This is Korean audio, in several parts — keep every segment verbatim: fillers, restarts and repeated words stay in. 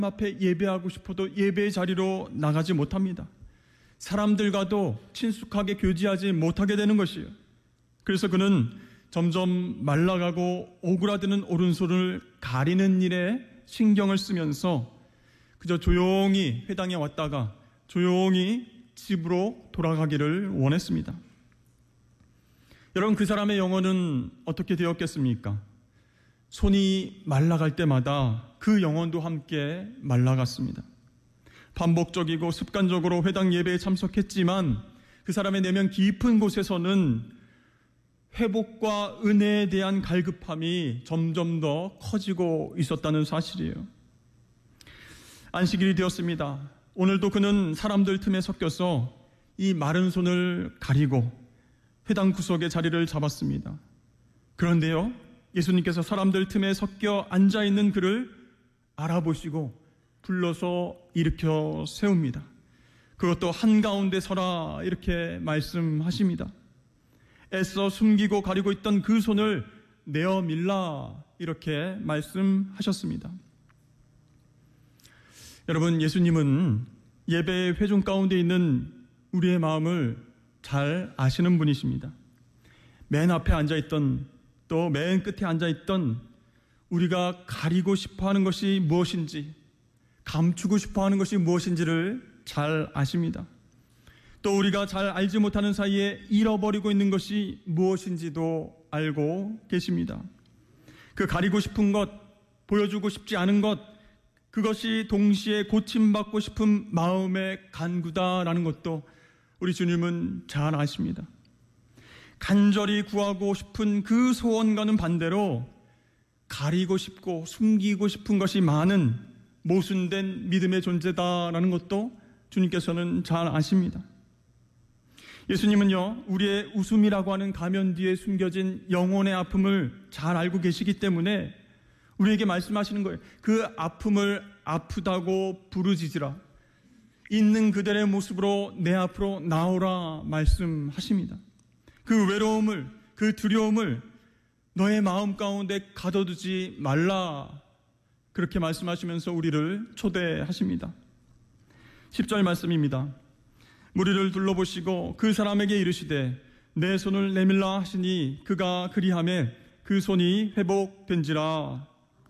앞에 예배하고 싶어도 예배의 자리로 나가지 못합니다. 사람들과도 친숙하게 교제하지 못하게 되는 것이에요. 그래서 그는 점점 말라가고 오그라드는 오른손을 가리는 일에 신경을 쓰면서 그저 조용히 회당에 왔다가 조용히 집으로 돌아가기를 원했습니다. 여러분, 그 사람의 영혼은 어떻게 되었겠습니까? 손이 말라갈 때마다 그 영혼도 함께 말라갔습니다. 반복적이고 습관적으로 회당 예배에 참석했지만 그 사람의 내면 깊은 곳에서는 회복과 은혜에 대한 갈급함이 점점 더 커지고 있었다는 사실이에요. 안식일이 되었습니다. 오늘도 그는 사람들 틈에 섞여서 이 마른 손을 가리고 회당 구석에 자리를 잡았습니다. 그런데요, 예수님께서 사람들 틈에 섞여 앉아있는 그를 알아보시고 불러서 일으켜 세웁니다. 그것도 한가운데 서라 이렇게 말씀하십니다. 애써 숨기고 가리고 있던 그 손을 내어 밀라 이렇게 말씀하셨습니다. 여러분, 예수님은 예배의 회중 가운데 있는 우리의 마음을 잘 아시는 분이십니다. 맨 앞에 앉아있던 또 맨 끝에 앉아있던 우리가 가리고 싶어하는 것이 무엇인지, 감추고 싶어하는 것이 무엇인지를 잘 아십니다. 또 우리가 잘 알지 못하는 사이에 잃어버리고 있는 것이 무엇인지도 알고 계십니다. 그 가리고 싶은 것, 보여주고 싶지 않은 것, 그것이 동시에 고침받고 싶은 마음의 간구다라는 것도 우리 주님은 잘 아십니다. 간절히 구하고 싶은 그 소원과는 반대로 가리고 싶고 숨기고 싶은 것이 많은 모순된 믿음의 존재다라는 것도 주님께서는 잘 아십니다. 예수님은요, 우리의 웃음이라고 하는 가면 뒤에 숨겨진 영혼의 아픔을 잘 알고 계시기 때문에 우리에게 말씀하시는 거예요. 그 아픔을 아프다고 부르짖으라. 있는 그대의 모습으로 내 앞으로 나오라 말씀하십니다. 그 외로움을, 그 두려움을 너의 마음 가운데 가둬두지 말라 그렇게 말씀하시면서 우리를 초대하십니다. 십 절 말씀입니다. 무리를 둘러보시고 그 사람에게 이르시되 내 손을 내밀라 하시니 그가 그리하매 그 손이 회복된지라.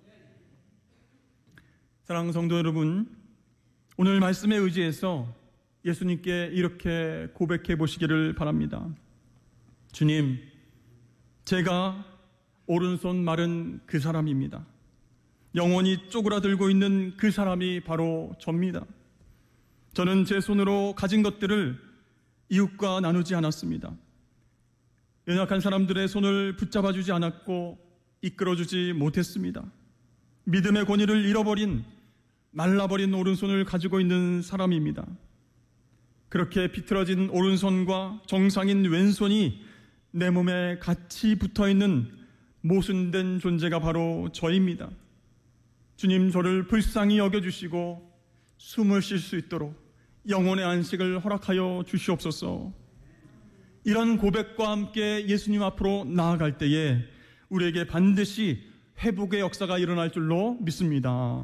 사랑하는 성도 여러분, 오늘 말씀에 의지해서 예수님께 이렇게 고백해 보시기를 바랍니다. 주님, 제가 오른손 마른 그 사람입니다. 영혼이 쪼그라들고 있는 그 사람이 바로 접니다. 저는 제 손으로 가진 것들을 이웃과 나누지 않았습니다. 연약한 사람들의 손을 붙잡아주지 않았고 이끌어주지 못했습니다. 믿음의 권위를 잃어버린, 말라버린 오른손을 가지고 있는 사람입니다. 그렇게 비틀어진 오른손과 정상인 왼손이 내 몸에 같이 붙어있는 모순된 존재가 바로 저입니다. 주님, 저를 불쌍히 여겨주시고 숨을 쉴 수 있도록 영혼의 안식을 허락하여 주시옵소서. 이런 고백과 함께 예수님 앞으로 나아갈 때에 우리에게 반드시 회복의 역사가 일어날 줄로 믿습니다.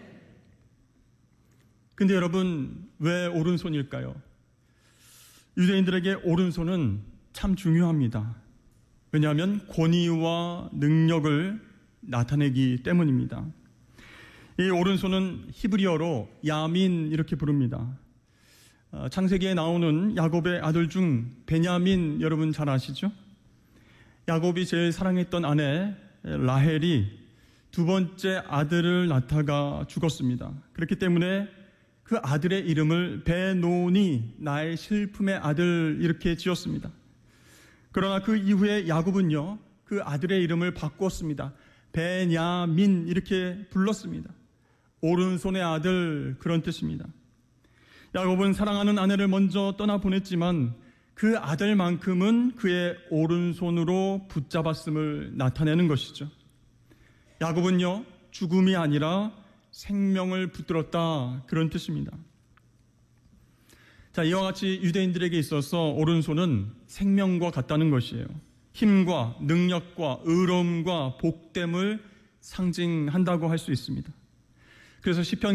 근데 여러분, 왜 오른손일까요? 유대인들에게 오른손은 참 중요합니다. 왜냐하면 권위와 능력을 나타내기 때문입니다. 이 오른손은 히브리어로 야민 이렇게 부릅니다. 창세기에 나오는 야곱의 아들 중 베냐민, 여러분 잘 아시죠? 야곱이 제일 사랑했던 아내 라헬이 두 번째 아들을 낳다가 죽었습니다. 그렇기 때문에 그 아들의 이름을 베노니, 나의 슬픔의 아들 이렇게 지었습니다. 그러나 그 이후에 야곱은요, 그 아들의 이름을 바꾸었습니다. 베냐민 이렇게 불렀습니다. 오른손의 아들, 그런 뜻입니다. 야곱은 사랑하는 아내를 먼저 떠나보냈지만 그 아들만큼은 그의 오른손으로 붙잡았음을 나타내는 것이죠. 야곱은요, 죽음이 아니라 생명을 붙들었다, 그런 뜻입니다. 자, 이와 같이 유대인들에게 있어서 오른손은 생명과 같다는 것이에요. 힘과 능력과 의로움과 복됨을 상징한다고 할 수 있습니다. 그래서 시편